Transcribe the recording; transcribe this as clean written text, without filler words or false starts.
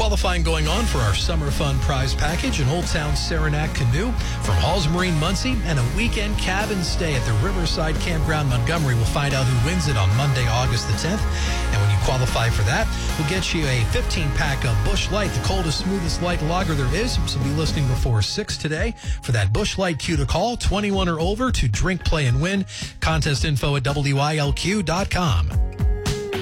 Qualifying going on for our Summer Fun prize package, an Old Town Saranac canoe from Halls Marine Muncie, and a weekend cabin stay at the Riverside Campground Montgomery. We'll find out who wins it on Monday, August the 10th. And when you qualify for that, we'll get you a 15-pack of Busch Light, the coldest, smoothest light lager there is. So be listening before 6 today for that Busch Light cue to call, 21 or over, to drink, play, and win. Contest info at WILQ.com.